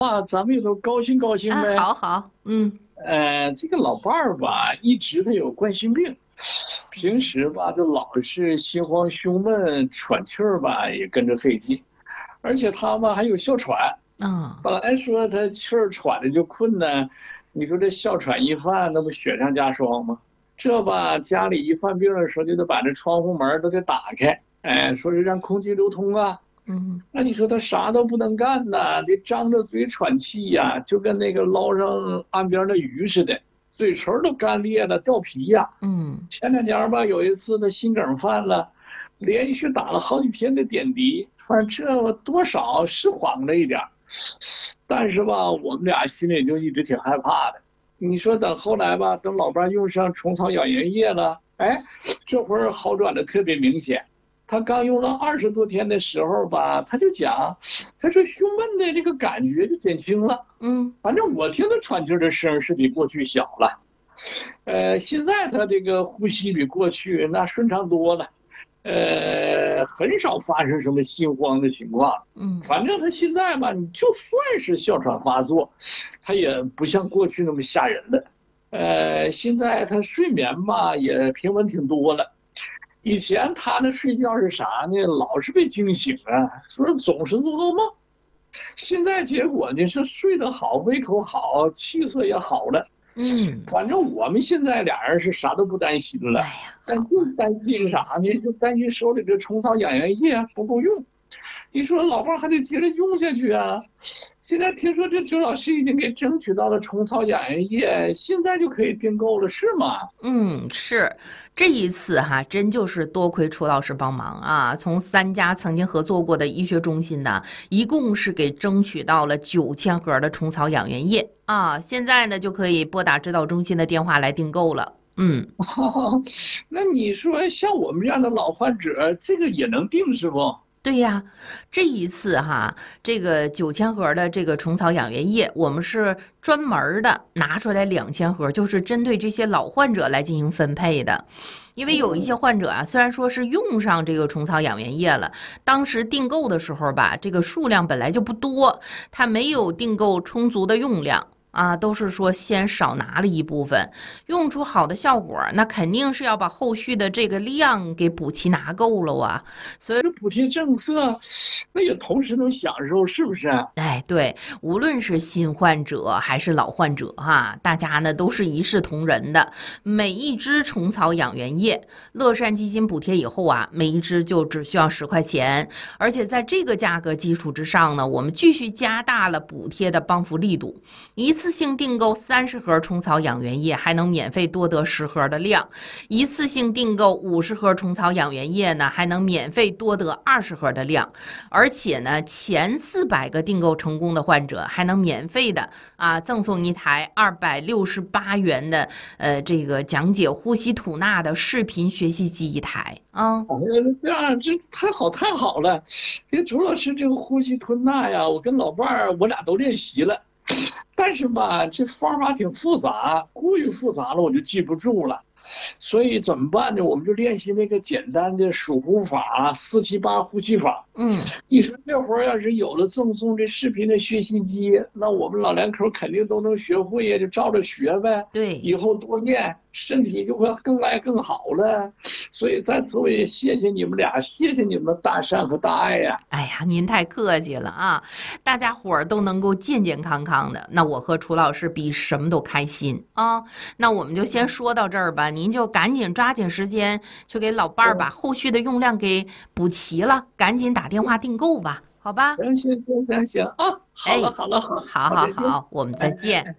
啊，咱们也都高兴高兴啊， 呗。 好好， 这个老伴儿吧，一直他有冠心病，平时吧就老是心慌胸闷，喘气儿吧也跟着费劲，而且他吧还有哮喘。 啊， 本来说他气儿喘的就困难，你说这哮喘一犯，那不雪上加霜吗？这吧家里一犯病的时候，就得把这窗户门都得打开，说是让空气流通啊。 嗯， 那你说他啥都不能干呐，得张着嘴喘气呀，就跟那个捞上岸边的鱼似的，嘴唇都干裂了，掉皮呀。 嗯， 前2年吧，有一次他心梗犯了，连续打了好几天的点滴，反正这多少是缓了一点，但是吧，我们俩心里就一直挺害怕的。你说等后来吧，等老伴用上虫草养颜液了，这会儿好转的特别明显。他刚用了20多天的时候吧，他就讲，他说胸闷的这个感觉就减轻了。 嗯， 反正我听他喘气的声是比过去小了。现在他这个呼吸比过去那顺畅多了。很少发生什么心慌的情况。 嗯， 反正他现在吧，你就算是哮喘发作，他也不像过去那么吓人了。现在他睡眠吧也平稳挺多了。以前他那睡觉是啥呢？老是被惊醒啊，说总是做噩梦。现在结果呢是睡得好，胃口好，气色也好了。 嗯， 反正我们现在俩人是啥都不担心了， 哎呀， 但就担心啥呢？就担心手里这虫草养颜液不够用。你说老伴还得接着用下去啊。现在听说这周老师已经给争取到了虫草养颜液，现在就可以订购了，是吗？ 是，这一次哈，真就是多亏楚老师帮忙啊！从3家曾经合作过的医学中心呢，一共是给争取到了9000盒的虫草养颜液啊！现在呢，就可以拨打指导中心的电话来订购了。 那你说像我们这样的老患者，这个也能订是不？ 对呀，这一次哈，这个9000盒的这个虫草养颜液，我们是专门的拿出来2000盒，就是针对这些老患者来进行分配的。因为有一些患者啊，虽然说是用上这个虫草养颜液了，当时订购的时候吧，这个数量本来就不多，他没有订购充足的用量。啊，都是说先少拿了一部分，用出好的效果，那肯定是要把后续的这个量给补齐拿够了啊。所以这补贴政策，那也同时能享受，是不是？ 哎，对，无论是新患者还是老患者哈，大家呢都是一视同仁的。每一支虫草养颜液，乐善基金补贴以后啊，每一支就只需要10块钱，而且在这个价格基础之上呢，我们继续加大了补贴的帮扶力度。一次性订购30盒虫草养颜液，还能免费多得10盒的量；一次性订购50盒虫草养颜液呢，还能免费多得20盒的量。而且呢，前400个订购成功的患者还能免费的赠送一台268元的这个讲解呼吸吐纳的视频学习机一台啊。 哎呀，这样这太好太好了！这朱老师这个呼吸吞纳呀，我跟老伴儿我俩都练习了，但是吧，这方法挺复杂，过于复杂了，我就记不住了。所以怎么办呢？我们就练习那个简单的数呼法，478呼吸法。 嗯， 你说这会儿要是有了赠送这视频的学习机，那我们老两口肯定都能学会呀，就照着学呗。 对。 以后多练，身体就会更来更好了。所以在此我也谢谢你们俩，谢谢你们的大善和大爱呀。 哎呀，您太客气了啊！大家伙儿都能够健健康康的，那我和楚老师比什么都开心啊！那我们就先说到这儿吧，您就赶紧抓紧时间去给老伴儿把后续的用量给补齐了，赶紧打电话订购吧，好吧？ 行行行行行啊，好了好了好， 好好好，我们再见。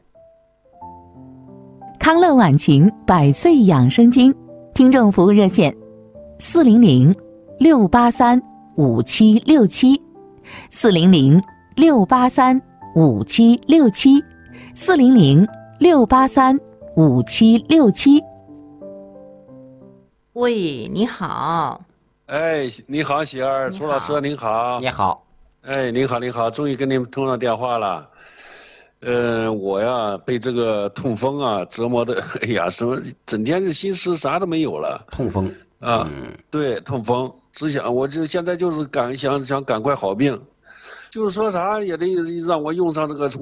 康乐晚晴100岁养生经听众服务热线400-683-5767，400-683-5767。 喂，你好。 哎，你好，喜儿，楚老师您好。 你好。 哎，您好，您好，终于跟您通上电话了。我呀被这个痛风啊折磨的，哎呀，什么整天的心思啥都没有了。 痛风啊，对，痛风，我就现在就是想赶快好病， 就是说啥也得让我用上这个